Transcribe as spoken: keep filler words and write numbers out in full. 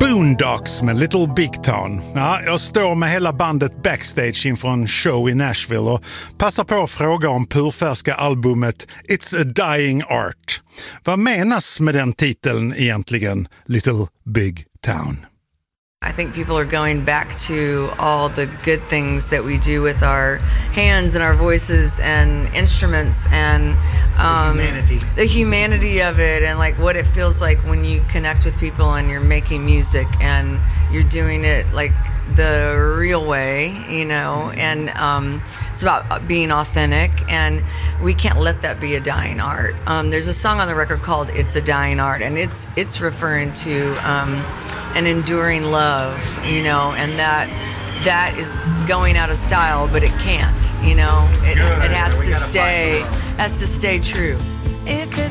Boondocks med Little Big Town. Ja, jag står med hela bandet backstage inför en show i Nashville och passar på att fråga om purfärska albumet It's a Dying Art. Vad menas med den titeln egentligen, Little Big Town? I think people are going back to all the good things that we do with our hands and our voices and instruments and um, the humanity. the humanity of it, and like what it feels like when you connect with people and you're making music and you're doing it like the real way, you know, and um, it's about being authentic, and we can't let that be a dying art. Um, there's a song on the record called It's a Dying Art, and it's it's referring to um, an enduring love, you know, and that that is going out of style, but it can't, you know, it, it has to stay, has to stay true. If it's